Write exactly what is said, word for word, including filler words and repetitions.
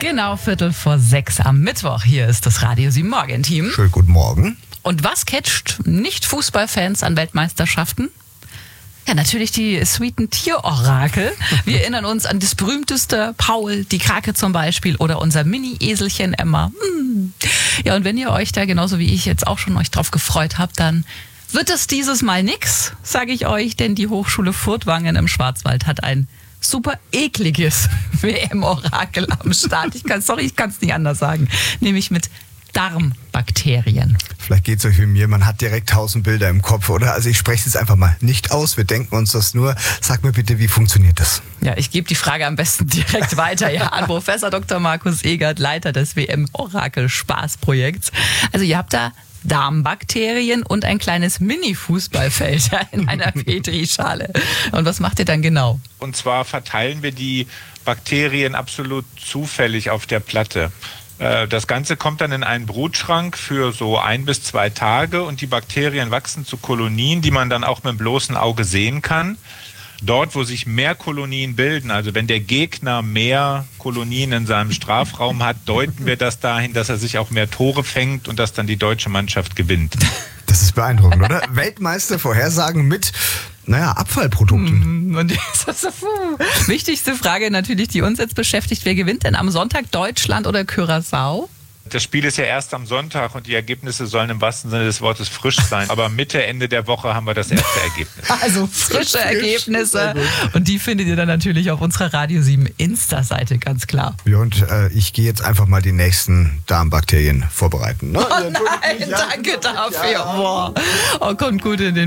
Genau, Viertel vor sechs am Mittwoch. Hier ist das Radio sieben Morgen-Team. Schönen guten Morgen. Und was catcht Nicht-Fußballfans an Weltmeisterschaften? Ja, natürlich die sweeten Tierorakel. Wir erinnern uns an das berühmteste Paul, die Krake zum Beispiel oder unser Mini-Eselchen Emma. Hm. Ja, und wenn ihr euch da genauso wie ich jetzt auch schon euch drauf gefreut habt, dann wird es dieses Mal nix, sage ich euch, denn die Hochschule Furtwangen im Schwarzwald hat ein super ekliges W M-Orakel am Start. Ich kann, sorry, ich kann es nicht anders sagen. Nämlich mit Darmbakterien. Vielleicht geht es euch wie mir, man hat direkt tausend Bilder im Kopf, oder? Also ich spreche es jetzt einfach mal nicht aus, wir denken uns das nur. Sag mir bitte, wie funktioniert das? Ja, ich gebe die Frage am besten direkt weiter ja, an Professor Doktor Markus Egert, Leiter des W M-Orakel-Spaßprojekts. Also ihr habt da Darmbakterien und ein kleines Mini-Fußballfeld in einer Petrischale. Und was macht ihr dann genau? Und zwar verteilen wir die Bakterien absolut zufällig auf der Platte. Das Ganze kommt dann in einen Brutschrank für so ein bis zwei Tage und die Bakterien wachsen zu Kolonien, die man dann auch mit dem bloßen Auge sehen kann. Dort, wo sich mehr Kolonien bilden, also wenn der Gegner mehr Kolonien in seinem Strafraum hat, deuten wir das dahin, dass er sich auch mehr Tore fängt und dass dann die deutsche Mannschaft gewinnt. Das ist beeindruckend, oder? Weltmeister Vorhersagen mit, naja, Abfallprodukten. Und das ist, puh. Wichtigste Frage natürlich, die uns jetzt beschäftigt. Wer gewinnt denn am Sonntag, Deutschland oder Curaçao? Das Spiel ist ja erst am Sonntag und die Ergebnisse sollen im wahrsten Sinne des Wortes frisch sein. Aber Mitte, Ende der Woche haben wir das erste Ergebnis. Also frische Ergebnisse. Und die findet ihr dann natürlich auf unserer Radio sieben Insta-Seite, ganz klar. Ja, und äh, ich gehe jetzt einfach mal die nächsten Darmbakterien vorbereiten. Ne? Oh nein, danke dafür. Ja. Boah. Oh, kommt gut in den